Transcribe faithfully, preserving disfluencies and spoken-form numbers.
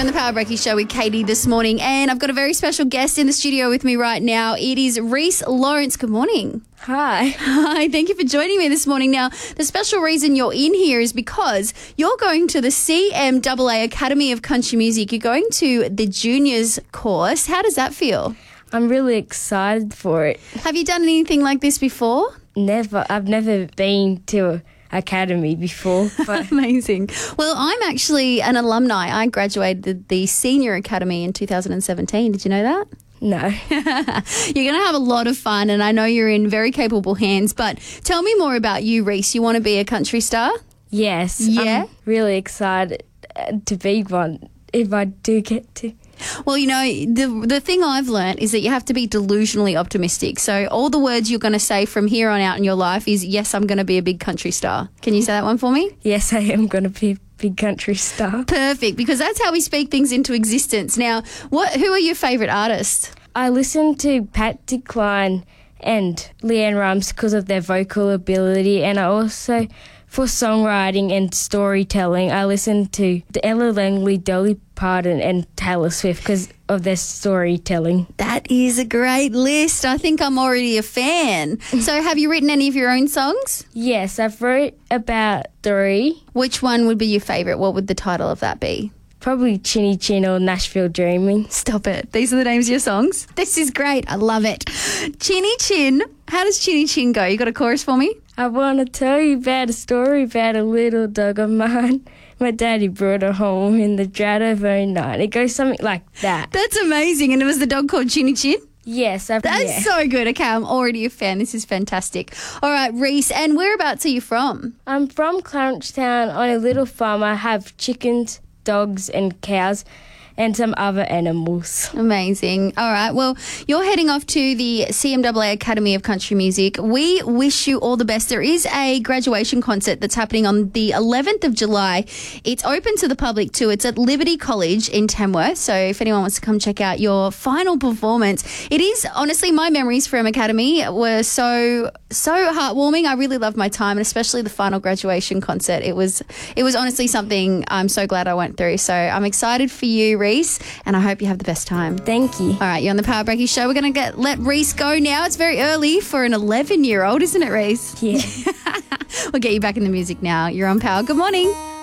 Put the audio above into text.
on the Power Breaky Show with Katie this morning, and I've got a very special guest in the studio with me right now. It is Reese Lawrence. Good morning. Hi. Hi, thank you for joining me this morning. Now, the special reason you're in here is because you're going to the C M A A Academy of Country Music. You're going to the juniors course. How does that feel? I'm really excited for it. Have you done anything like this before? Never. I've never been to an academy before. But Amazing. Well, I'm actually an alumni. I graduated the senior academy in two thousand seventeen. Did you know that? no. You're going to have a lot of fun, and I know you're in very capable hands. But tell me more about you, Reese. You want to be a country star? Yes. Yeah? I'm really excited uh, to be one if I do get to. Well, you know, the the thing I've learnt is that you have to be delusionally optimistic. So all the words you're going to say from here on out in your life is, yes, I'm going to be a big country star. Can you say that one for me? Yes, I am going to be a big country star. Perfect, because that's how we speak things into existence. Now, what? Who are your favourite artists? I listen to Pat Decline and Leanne Rimes because of their vocal ability, and I also, for songwriting and storytelling, I listen to Ella Langley, Dolly Parton and Taylor Swift because of their storytelling. That is a great list. I think I'm already a fan. So have you written any of your own songs? Yes, I've wrote about three. Which one would be your favourite? What would the title of that be? Probably Chinny Chin or Nashville Dreaming. Stop it. These are the names of your songs? This is great. I love it. Chinny Chin. How does Chinny Chin go? You got a chorus for me? I want to tell you about a story about a little dog of mine. My daddy brought her home in the drought of oh nine. It goes something like that. That's amazing. And it was the dog called Chinny Chin? Yes. I've, That's yeah. so good. Okay, I'm already a fan. This is fantastic. All right, Reese, and whereabouts are you from? I'm from Clarence Town on a little farm. I have chickens, dogs and cows and some other animals. Amazing. All right. Well, you're heading off to the C M A A Academy of Country Music. We wish you all the best. There is a graduation concert that's happening on the eleventh of July. It's open to the public too. It's at Liberty College in Tamworth. So if anyone wants to come check out your final performance, it is honestly, my memories from Academy were so, so heartwarming. I really loved my time, and especially the final graduation concert. It was, it was honestly something I'm so glad I went through. So I'm excited for you, Reese, and I hope you have the best time. Thank you. All right, you're on the Power Breaky Show. We're going to get let Reese go now. It's very early for an eleven-year-old, isn't it, Reese? Yeah. We'll get you back in the music now. You're on Power. Good morning.